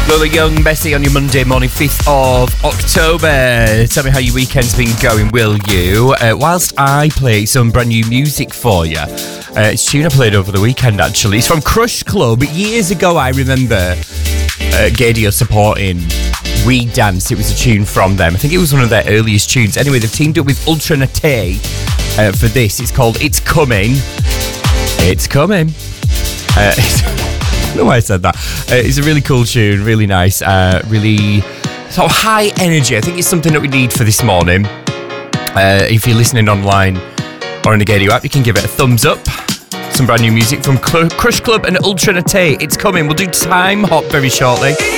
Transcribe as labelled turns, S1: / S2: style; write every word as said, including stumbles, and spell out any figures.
S1: Lola Young, Bessie on your Monday morning, fifth of October. Tell me how your weekend's been going, will you? Uh, whilst I play some brand new music for you. Uh, it's a tune I played over the weekend, actually. It's from Crush Club. Years ago, I remember uh, Gadio supporting We Dance. It was a tune from them. I think it was one of their earliest tunes. Anyway, they've teamed up with Ultra Nate uh, for this. It's called It's Coming. It's Coming. Uh, it's I don't know why I said that. Uh, it's a really cool tune, really nice, uh, really sort of high energy. I think it's something that we need for this morning. Uh, if you're listening online or in the Gadio app, you can give it a thumbs up. Some brand new music from Crush Club and Ultra Nate. It's coming. We'll do Time Hop very shortly.